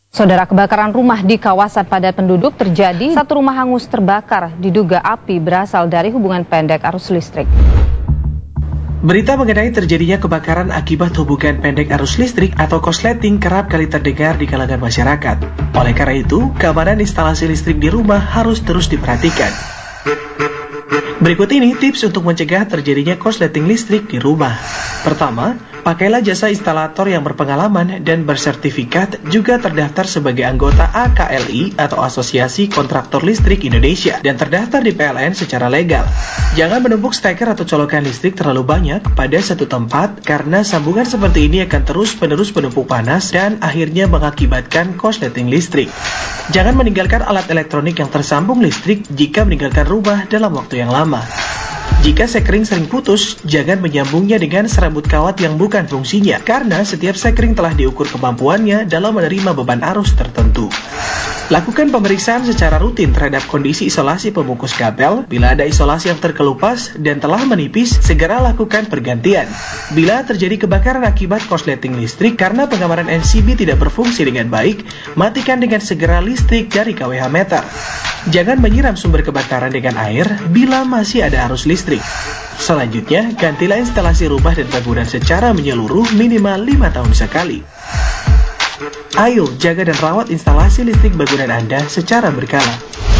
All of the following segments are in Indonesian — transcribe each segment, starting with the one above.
Saudara, kebakaran rumah di kawasan padat penduduk terjadi. Satu rumah hangus terbakar, diduga api berasal dari hubungan pendek arus listrik. Berita mengenai terjadinya kebakaran akibat hubungan pendek arus listrik atau korsleting kerap kali terdengar di kalangan masyarakat. Oleh karena itu, keamanan instalasi listrik di rumah harus terus diperhatikan. Berikut ini tips untuk mencegah terjadinya korsleting listrik di rumah. Pertama, pakailah jasa instalator yang berpengalaman dan bersertifikat, juga terdaftar sebagai anggota AKLI atau Asosiasi Kontraktor Listrik Indonesia dan terdaftar di PLN secara legal. Jangan menumpuk steker atau colokan listrik terlalu banyak pada satu tempat karena sambungan seperti ini akan terus-menerus menumpuk panas dan akhirnya mengakibatkan korsleting listrik. Jangan meninggalkan alat elektronik yang tersambung listrik jika meninggalkan rumah dalam waktu yang lama. Jika sekring sering putus, jangan menyambungnya dengan serabut kawat yang bukan fungsinya, karena setiap sekring telah diukur kemampuannya dalam menerima beban arus tertentu. Lakukan pemeriksaan secara rutin terhadap kondisi isolasi pembungkus kabel. Bila ada isolasi yang terkelupas dan telah menipis, segera lakukan pergantian. Bila terjadi kebakaran akibat korsleting listrik karena pengamanan NCB tidak berfungsi dengan baik, matikan dengan segera listrik dari kWh meter. Jangan menyiram sumber kebakaran dengan air bila masih ada arus listrik. Selanjutnya, gantilah instalasi rumah dan bangunan secara menyeluruh minimal 5 tahun sekali. Ayo, jaga dan rawat instalasi listrik bangunan Anda secara berkala.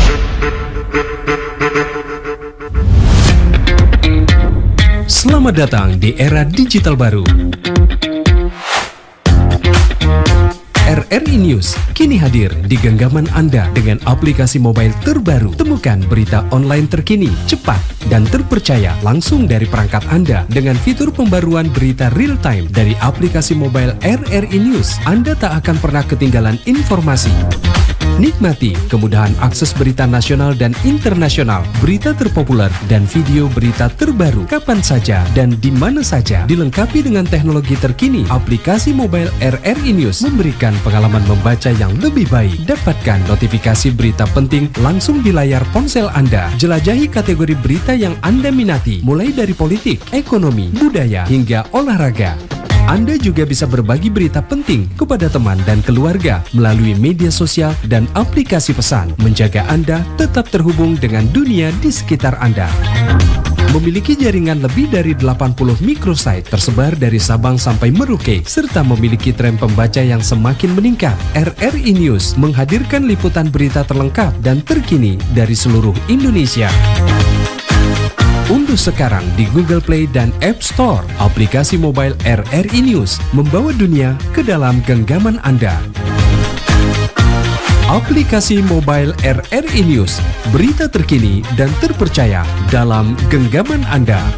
Selamat datang di era digital baru. RRI News kini hadir di genggaman Anda dengan aplikasi mobile terbaru. Temukan berita online terkini, cepat, dan terpercaya langsung dari perangkat Anda dengan fitur pembaruan berita real time dari aplikasi mobile RRI News. Anda tak akan pernah ketinggalan informasi. Nikmati kemudahan akses berita nasional dan internasional, berita terpopuler, dan video berita terbaru kapan saja dan di mana saja. Dilengkapi dengan teknologi terkini, aplikasi mobile RRI News memberikan pengalaman membaca yang lebih baik. Dapatkan notifikasi berita penting langsung di layar ponsel Anda. Jelajahi kategori berita yang Anda minati, mulai dari politik, ekonomi, budaya, hingga olahraga. Anda juga bisa berbagi berita penting kepada teman dan keluarga melalui media sosial dan aplikasi pesan, menjaga Anda tetap terhubung dengan dunia di sekitar Anda. Memiliki jaringan lebih dari 80 microsite tersebar dari Sabang sampai Merauke, serta memiliki tren pembaca yang semakin meningkat. RRI News menghadirkan liputan berita terlengkap dan terkini dari seluruh Indonesia. Unduh sekarang di Google Play dan App Store aplikasi mobile RRI News, membawa dunia ke dalam genggaman Anda. Aplikasi mobile RRI News, berita terkini dan terpercaya dalam genggaman Anda.